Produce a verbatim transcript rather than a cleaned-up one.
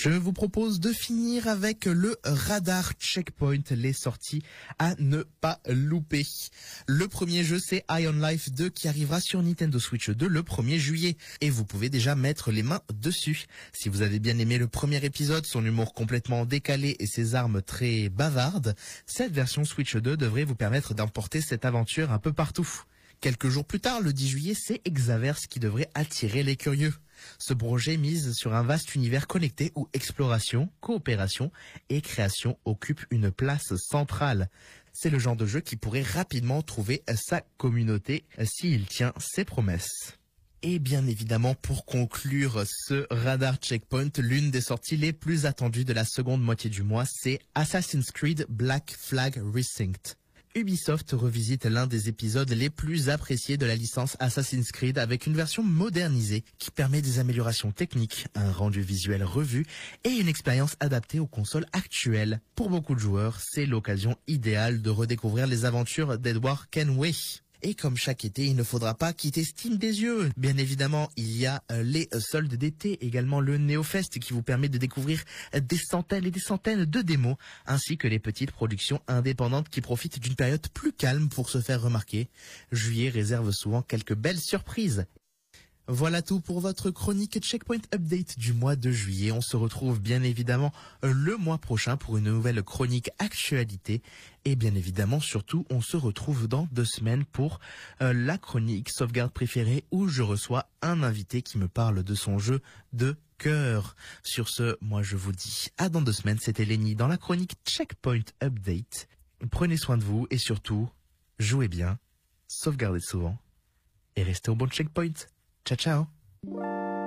Je vous propose de finir avec le Radar Checkpoint, les sorties à ne pas louper. Le premier jeu, c'est Ion Life deux qui arrivera sur Nintendo Switch deux le premier juillet. Et vous pouvez déjà mettre les mains dessus. Si vous avez bien aimé le premier épisode, son humour complètement décalé et ses armes très bavardes, cette version Switch deux devrait vous permettre d'emporter cette aventure un peu partout. Quelques jours plus tard, le dix juillet, c'est Hexaverse qui devrait attirer les curieux. Ce projet mise sur un vaste univers connecté où exploration, coopération et création occupent une place centrale. C'est le genre de jeu qui pourrait rapidement trouver sa communauté s'il tient ses promesses. Et bien évidemment, pour conclure ce Radar Checkpoint, l'une des sorties les plus attendues de la seconde moitié du mois, c'est Assassin's Creed Black Flag Resynced. Ubisoft revisite l'un des épisodes les plus appréciés de la licence Assassin's Creed avec une version modernisée qui permet des améliorations techniques, un rendu visuel revu et une expérience adaptée aux consoles actuelles. Pour beaucoup de joueurs, c'est l'occasion idéale de redécouvrir les aventures d'Edward Kenway. Et comme chaque été, il ne faudra pas quitter Steam des yeux. Bien évidemment, il y a les soldes d'été, également le NeoFest qui vous permet de découvrir des centaines et des centaines de démos, ainsi que les petites productions indépendantes qui profitent d'une période plus calme pour se faire remarquer. Juillet réserve souvent quelques belles surprises. Voilà tout pour votre chronique Checkpoint Update du mois de juillet. On se retrouve bien évidemment le mois prochain pour une nouvelle chronique actualité. Et bien évidemment, surtout, on se retrouve dans deux semaines pour euh, la chronique Sauvegarde préférée où je reçois un invité qui me parle de son jeu de cœur. Sur ce, moi je vous dis à dans deux semaines. C'était Lenny dans la chronique Checkpoint Update. Prenez soin de vous et surtout, jouez bien, sauvegardez souvent et restez au bon checkpoint. Ciao, ciao.